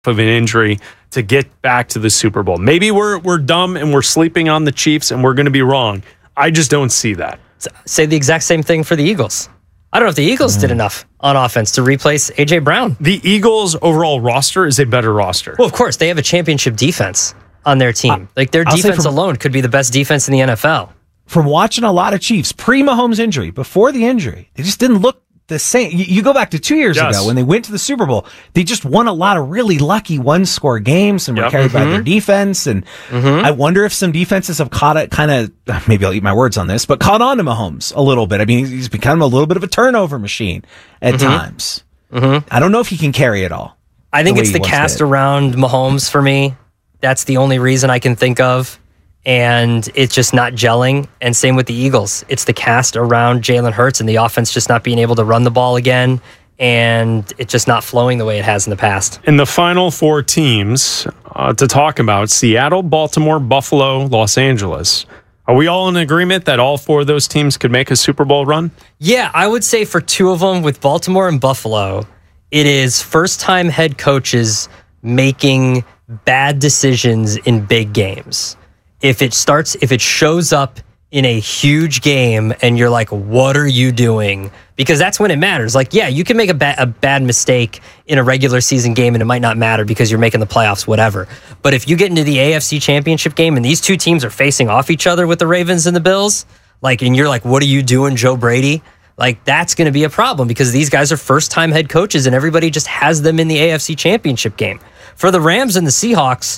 of an injury to get back to the Super Bowl. Maybe we're dumb and we're sleeping on the Chiefs and we're going to be wrong. I just don't see that. Say the exact same thing for the Eagles. I don't know if the Eagles did enough on offense to replace A.J. Brown. The Eagles' overall roster is a better roster. Well, of course, they have a championship defense on their team. Their defense alone could be the best defense in the NFL. From watching a lot of Chiefs, pre-Mahomes injury, before the injury, they just didn't look the same. You go back to 2 years ago when they went to the Super Bowl, they just won a lot of really lucky one-score games and were carried by their defense. And I wonder if some defenses have caught it maybe I'll eat my words on this, but caught on to Mahomes a little bit. I mean, he's become a little bit of a turnover machine at times. I don't know if he can carry it all. I think it's the cast around Mahomes for me. That's the only reason I can think of. And it's just not gelling. And same with the Eagles. It's the cast around Jalen Hurts and the offense just not being able to run the ball again. And it's just not flowing the way it has in the past. And the final four teams to talk about, Seattle, Baltimore, Buffalo, Los Angeles. Are we all in agreement that all four of those teams could make a Super Bowl run? Yeah, I would say for two of them, with Baltimore and Buffalo, it is first-time head coaches making bad decisions in big games. If it shows up in a huge game and you're like, what are you doing? Because that's when it matters. Like, yeah, you can make a bad mistake in a regular season game and it might not matter because you're making the playoffs, whatever. But if you get into the AFC Championship game and these two teams are facing off each other with the Ravens and the Bills, and you're like, what are you doing, Joe Brady? That's going to be a problem because these guys are first-time head coaches and everybody just has them in the AFC Championship game. For the Rams and the Seahawks,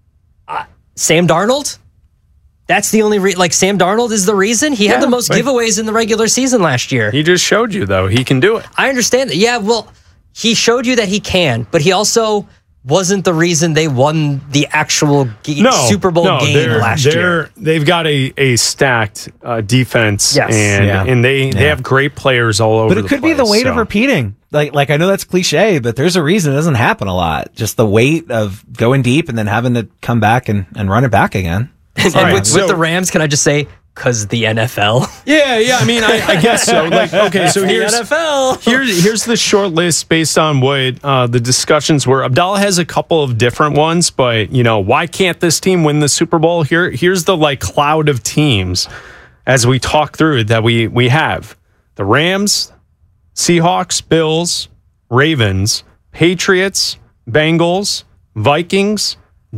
Sam Darnold, that's the only Sam Darnold is the reason. He had the most giveaways in the regular season last year. He just showed you, though, he can do it. I understand that. Yeah, well, he showed you that he can, but he also wasn't the reason they won the actual Super Bowl game last year. They've got a stacked defense, and they have great players all over the place. But it could be the weight of repeating. I know that's cliche, but there's a reason it doesn't happen a lot. Just the weight of going deep and then having to come back and run it back again. And with the Rams, can I just say, because the NFL? Yeah. I mean, I guess so. So here's the NFL. Here's the short list based on what the discussions were. Abdallah has a couple of different ones, but why can't this team win the Super Bowl? Here's the cloud of teams as we talk through it that we have: the Rams, Seahawks, Bills, Ravens, Patriots, Bengals, Vikings,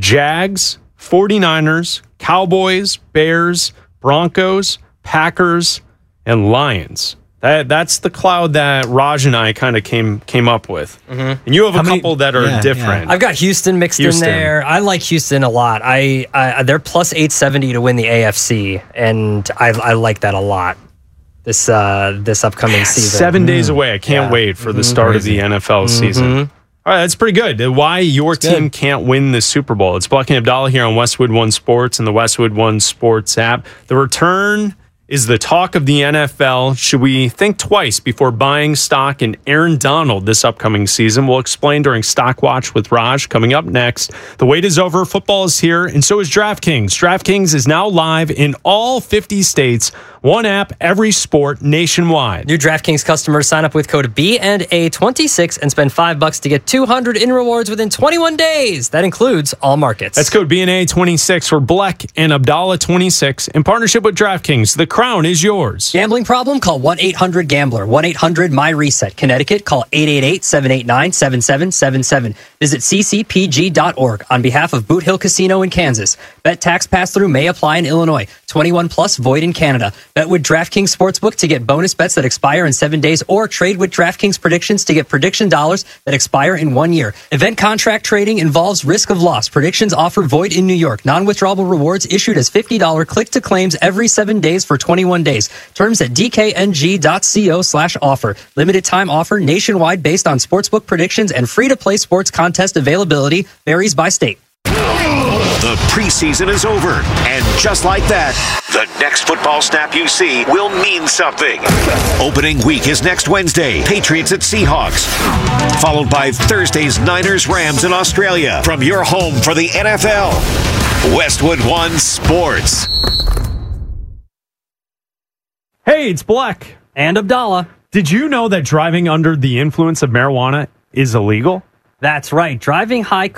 Jags, 49ers, Cowboys, Bears, Broncos, Packers, and Lions. That's the cloud that Raj and I kind of came up with. And you have a couple that are different. I've got Houston mixed in there. I like Houston a lot. They're plus 870 to win the AFC, and I like that a lot. This upcoming season. 7 days away. I can't wait for the start of the NFL season. All right, that's pretty good. Why your team can't win the Super Bowl. It's Black and Abdallah here on Westwood One Sports and the Westwood One Sports app. The return is the talk of the NFL. Should we think twice before buying stock in Aaron Donald this upcoming season? We'll explain during Stock Watch with Raj coming up next. The wait is over. Football is here, and so is DraftKings. DraftKings is now live in all 50 states. One app, every sport, nationwide. New DraftKings customers sign up with code BNA26 and spend $5 to get $200 in rewards within 21 days. That includes all markets. That's code BNA26 for Black and Abdallah26 in partnership with DraftKings. The crown is yours. Gambling problem? Call 1-800-GAMBLER. 1-800-MY-RESET. Connecticut, call 888-789-7777. Visit ccpg.org on behalf of Boot Hill Casino in Kansas. Bet tax pass-through may apply in Illinois. 21 plus, void in Canada. Bet with DraftKings Sportsbook to get bonus bets that expire in 7 days, or trade with DraftKings Predictions to get prediction dollars that expire in 1 year. Event contract trading involves risk of loss. Predictions offer void in New York. Non-withdrawable rewards issued as $50 click-to-claims every 7 days for 21 days. Terms at dkng.co/offer. Limited time offer nationwide based on sportsbook predictions, and free-to-play sports contest availability varies by state. The preseason is over, and just like that, the next football snap you see will mean something. Opening week is next Wednesday, Patriots at Seahawks, followed by Thursday's Niners Rams in Australia. From your home for the NFL, Westwood One Sports. Hey, it's Black and Abdallah. Did you know that driving under the influence of marijuana is illegal? That's right. Driving high